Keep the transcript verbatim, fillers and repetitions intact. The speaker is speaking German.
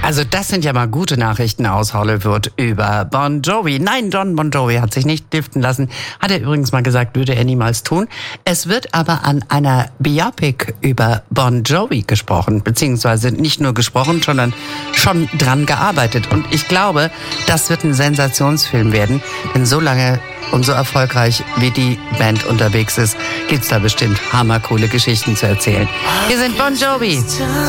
Also das sind ja mal gute Nachrichten aus Hollywood über Bon Jovi. Nein, John Bon Jovi hat sich nicht liften lassen. Hat er übrigens mal gesagt, würde er niemals tun. Es wird aber an einer Biopic über Bon Jovi gesprochen. Beziehungsweise nicht nur gesprochen, sondern schon dran gearbeitet. Und ich glaube, das wird ein Sensationsfilm werden. Denn so lange und so erfolgreich wie die Band unterwegs ist, gibt's da bestimmt hammercoole Geschichten zu erzählen. Hier sind Bon Jovi.